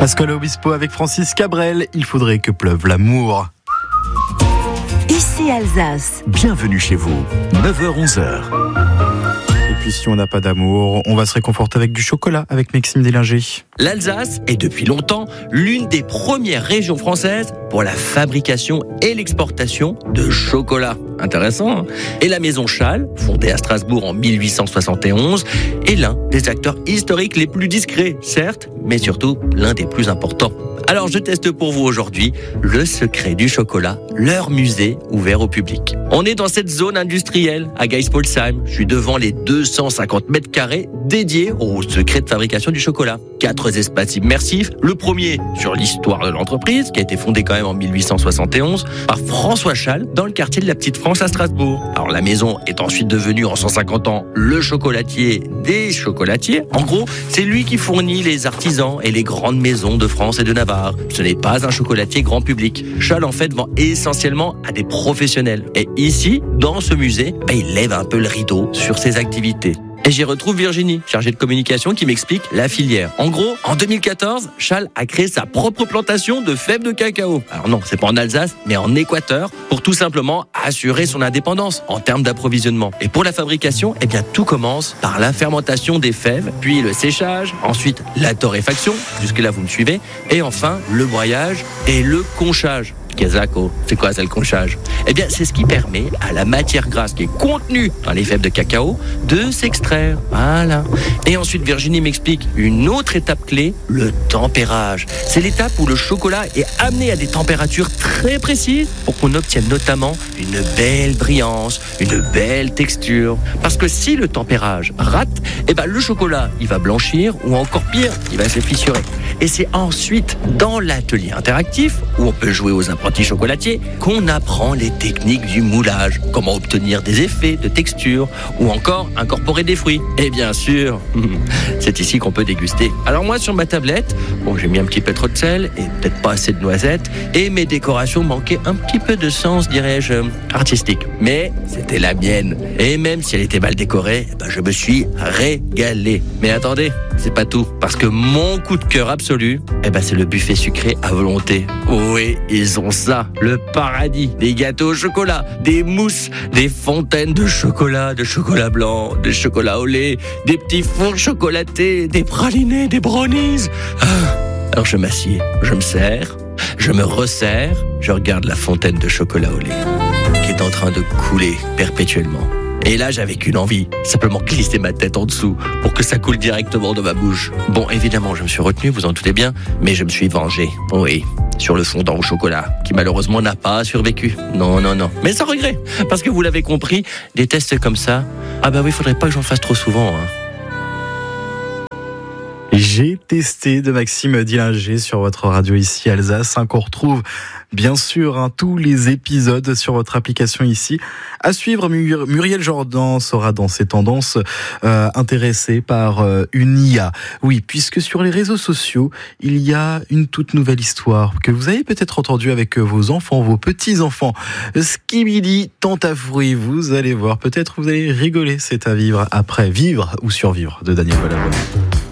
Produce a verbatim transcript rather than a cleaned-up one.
Pascal Obispo avec Francis Cabrel, il faudrait que pleuve l'amour. Ici Alsace. Bienvenue chez vous, neuf heures onze heures. Et puis si on n'a pas d'amour, on va se réconforter avec du chocolat avec Maxime Deslinger. L'Alsace est depuis longtemps l'une des premières régions françaises pour la fabrication et l'exportation de chocolat. Intéressant, hein ? Et la maison Schall, fondée à Strasbourg en mille huit cent soixante et onze, est l'un des acteurs historiques les plus discrets, certes, mais surtout l'un des plus importants. Alors je teste pour vous aujourd'hui le secret du chocolat, leur musée ouvert au public. On est dans cette zone industrielle à Geispolsheim. Je suis devant les deux cent cinquante mètres carrés dédiés au secret de fabrication du chocolat. Quatre espaces immersifs. Le premier sur l'histoire de l'entreprise, qui a été fondée quand même en mille huit cent soixante et onze par François Schall dans le quartier de la Petite France à Strasbourg. Alors la maison est ensuite devenue en cent cinquante ans le chocolatier des chocolatiers. En gros, c'est lui qui fournit les artisans et les grandes maisons de France et de Navarre. Ce n'est pas un chocolatier grand public. Schall en fait vend essentiellement à des professionnels. Et ici, dans ce musée, bah, il lève un peu le rideau sur ses activités. Et j'y retrouve Virginie, chargée de communication, qui m'explique la filière. En gros, en deux mille quatorze, Schall a créé sa propre plantation de fèves de cacao. Alors non, c'est pas en Alsace, mais en Équateur, pour tout simplement assurer son indépendance en termes d'approvisionnement. Et pour la fabrication, eh bien tout commence par la fermentation des fèves, puis le séchage, ensuite la torréfaction, jusque-là vous me suivez, et enfin le broyage et le conchage. Kazako, c'est quoi ça le conchage ? Eh bien, c'est ce qui permet à la matière grasse qui est contenue dans les fèves de cacao de s'extraire. Voilà. Et ensuite, Virginie m'explique une autre étape clé, le tempérage. C'est l'étape où le chocolat est amené à des températures très précises pour qu'on obtienne notamment une belle brillance, une belle texture. Parce que si le tempérage rate, eh ben, le chocolat, il va blanchir ou encore pire, il va se fissurer. Et c'est ensuite dans l'atelier interactif où on peut jouer aux apprentis chocolatiers qu'on apprend les techniques du moulage, comment obtenir des effets de texture ou encore incorporer des fruits. Et bien sûr, c'est ici qu'on peut déguster. Alors moi sur ma tablette, bon j'ai mis un petit peu trop de sel et peut-être pas assez de noisettes et mes décorations manquaient un petit peu de sens, dirais-je, artistique. Mais c'était la mienne. Et même si elle était mal décorée, ben je me suis régalé. Mais attendez, c'est pas tout. Parce que mon coup de cœur absolu, eh ben c'est le buffet sucré à volonté. Oui, ils ont ça, le paradis. Des gâteaux au chocolat, des mousses, des fontaines de chocolat, de chocolat blanc, de chocolat au lait, des petits fours chocolatés, des pralinés, des brownies. Ah, alors je m'assieds, je me sers, je me resserre, je regarde la fontaine de chocolat au lait qui est en train de couler perpétuellement. Et là, j'avais qu'une envie, simplement glisser ma tête en dessous pour que ça coule directement dans ma bouche. Bon, évidemment, je me suis retenu, vous en doutez bien, mais je me suis vengé, oui, sur le fondant au chocolat, qui malheureusement n'a pas survécu. Non, non, non, mais sans regret, parce que vous l'avez compris, des tests comme ça, ah bah oui, faudrait pas que j'en fasse trop souvent, hein. J'ai testé de Maxime Deslinger sur votre radio ici Alsace, hein, qu'on retrouve bien sûr hein, tous les épisodes sur votre application ici. À suivre, Mur- Muriel Jordan sera dans ses tendances euh, intéressée par euh, une I A. Oui, puisque sur les réseaux sociaux, il y a une toute nouvelle histoire que vous avez peut-être entendue avec vos enfants, vos petits-enfants. Skibidi tente à fruits, vous allez voir, peut-être vous allez rigoler, c'est à vivre après Vivre ou Survivre de Daniel Balavoine.